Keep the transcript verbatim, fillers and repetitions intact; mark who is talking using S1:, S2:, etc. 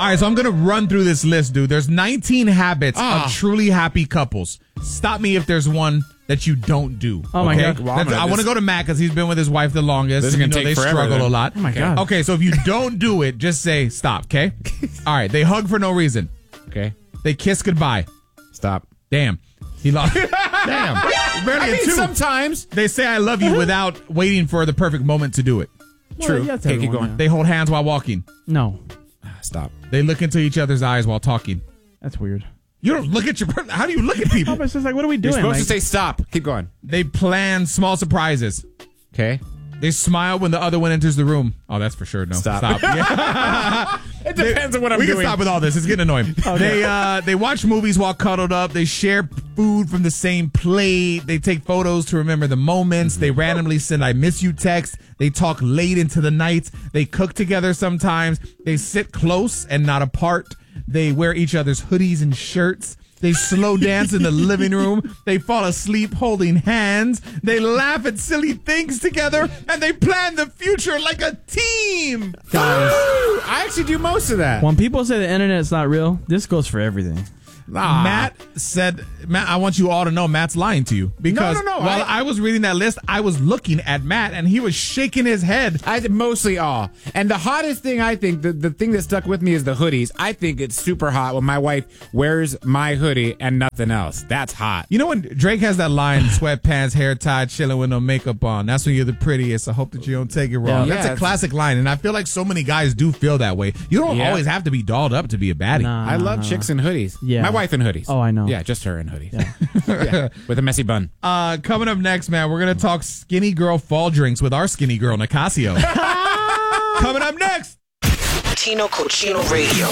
S1: All right, so I'm going to run through this list, dude. There's nineteen habits
S2: Ah.
S1: of truly happy couples. Stop me if there's one that you don't do.
S3: Oh, my
S1: okay?
S3: God.
S2: Well, I'm
S1: That's-
S2: gonna-
S1: I want to go to Matt because he's been with his wife the longest.
S2: This is
S1: You
S2: gonna
S1: know,
S2: take
S1: they
S2: forever,
S1: struggle
S2: then.
S1: a lot.
S3: Oh, my God.
S1: Okay, so if you don't do it, just say stop, okay? All right, they hug for no reason.
S2: Okay.
S1: They kiss goodbye.
S2: Stop.
S1: Damn. He lost.
S2: Damn.
S1: Barely
S2: I
S1: a
S2: mean,
S1: two.
S2: sometimes.
S1: They say I love you without waiting for the perfect moment to do it.
S2: True.
S3: Well, yeah, that's
S2: Okay, keep
S3: everyone,
S2: going.
S1: They hold hands while walking.
S3: yeah. No,
S2: Stop.
S1: They look into each other's eyes while talking.
S3: that's weird.
S1: You don't look at your... How do you look at people?
S3: It's just like, what are we
S2: You're
S3: doing?
S2: supposed
S3: Like,
S2: to say stop. Keep going.
S1: They plan small surprises.
S2: Okay.
S1: They smile when the other one enters the room. Oh, that's for sure. No.
S2: Stop.
S1: Yeah.
S2: It depends on what I'm
S1: we
S2: doing.
S1: can stop with all this. It's getting annoying. They uh, they watch movies while cuddled up. They share food from the same plate. They take photos to remember the moments. They randomly send I miss you texts. They talk late into the night. They cook together sometimes. They sit close and not apart. They wear each other's hoodies and shirts. They slow dance in the living room. They fall asleep holding hands. They laugh at silly things together. And they plan the future like a team.
S3: guys,
S2: I actually do most of that.
S3: when people say the internet's not real, this goes for everything.
S2: Ah.
S1: Matt said, Matt, I want you all to know Matt's lying to you. Because
S2: No, no, no,
S1: while
S2: I-
S1: I, was reading that list, I was looking at Matt and he was shaking his head.
S2: I did mostly all. And the hottest thing I think, the, the thing that stuck with me is the hoodies. I think it's super hot when my wife wears my hoodie and nothing else. That's hot.
S1: You know when Drake has that line, sweatpants, hair tied, chilling with no makeup on. That's when you're the prettiest. I hope that you don't take it wrong.
S3: Yeah.
S1: That's
S2: Yeah,
S1: a classic line. And I feel like so many guys do feel that way. You don't
S2: Yeah.
S1: always have to be dolled up to be a baddie.
S3: Nah,
S2: I
S3: nah,
S2: love
S3: nah,
S2: chicks
S3: nah.
S2: in hoodies.
S3: Yeah.
S2: My wife in hoodies.
S3: Oh, I know.
S2: Yeah, just her in hoodies. Yeah, with a messy bun.
S1: Uh, coming up next, man, we're going to talk skinny girl fall drinks with our skinny girl, Nicasio. Coming up next.
S4: Tino Cochino Radio.